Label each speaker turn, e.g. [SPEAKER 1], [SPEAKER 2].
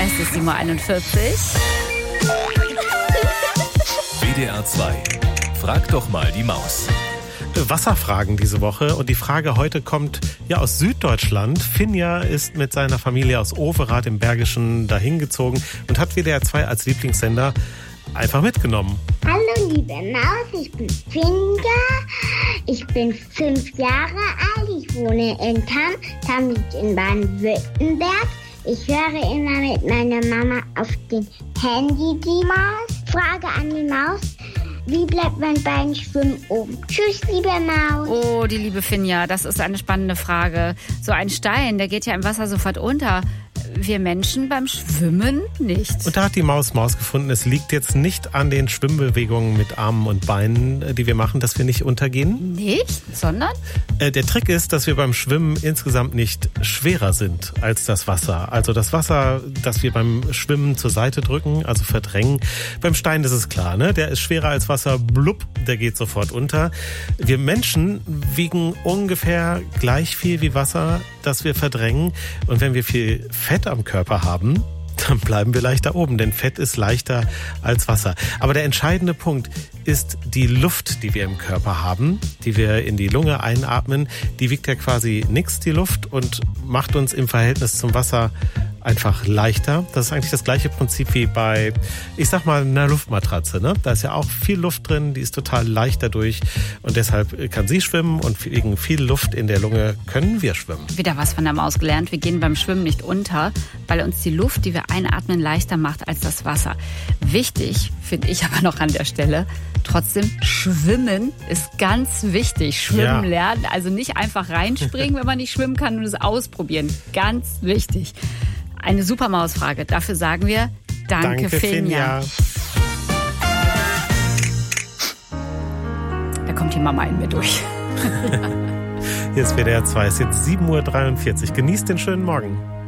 [SPEAKER 1] Es ist 7:41 Uhr.
[SPEAKER 2] WDR 2. Frag doch mal die Maus.
[SPEAKER 3] Wasserfragen diese Woche. Und die Frage heute kommt ja aus Süddeutschland. Finja ist mit seiner Familie aus Overath im Bergischen dahin gezogen und hat WDR 2 als Lieblingssender einfach mitgenommen.
[SPEAKER 4] Hallo liebe Maus, ich bin Finja. Ich bin 5 Jahre alt. Ich wohne in Tamm. Tamm liegt in Baden-Württemberg. Ich höre immer mit meiner Mama auf dem Handy die Maus. Frage an die Maus. Wie bleibt mein Bein schwimmen oben? Tschüss, liebe Maus.
[SPEAKER 1] Oh, die liebe Finja, das ist eine spannende Frage. So ein Stein, der geht ja im Wasser sofort unter. Wir Menschen beim Schwimmen nicht.
[SPEAKER 3] Und da hat die Maus gefunden, es liegt jetzt nicht an den Schwimmbewegungen mit Armen und Beinen, die wir machen, dass wir nicht untergehen.
[SPEAKER 1] Nicht? Sondern?
[SPEAKER 3] Der Trick ist, dass wir beim Schwimmen insgesamt nicht schwerer sind als das Wasser. Also das Wasser, das wir beim Schwimmen zur Seite drücken, also verdrängen. Beim Stein ist es klar, ne? Der ist schwerer als Wasser, blub, der geht sofort unter. Wir Menschen wiegen ungefähr gleich viel wie Wasser, das wir verdrängen. Und wenn wir viel Fett am Körper haben, dann bleiben wir leichter oben, denn Fett ist leichter als Wasser. Aber der entscheidende Punkt ist die Luft, die wir im Körper haben, die wir in die Lunge einatmen. Die wiegt ja quasi nichts, die Luft, und macht uns im Verhältnis zum Wasser einfach leichter. Das ist eigentlich das gleiche Prinzip wie bei, ich sag mal, einer Luftmatratze, ne? Da ist ja auch viel Luft drin, die ist total leicht dadurch, und deshalb kann sie schwimmen, und wegen viel Luft in der Lunge können wir schwimmen.
[SPEAKER 1] Wieder was von der Maus gelernt. Wir gehen beim Schwimmen nicht unter, weil uns die Luft, die wir einatmen, leichter macht als das Wasser. Wichtig finde ich aber noch an der Stelle, trotzdem, Schwimmen ist ganz wichtig. Schwimmen lernen, also nicht einfach reinspringen, wenn man nicht schwimmen kann, und es ausprobieren. Ganz wichtig. Eine super Mausfrage. Dafür sagen wir Danke Finja. Da kommt die Mama in mir durch.
[SPEAKER 3] Hier ist WDR 2, es ist jetzt 7:43 Uhr. Genießt den schönen Morgen.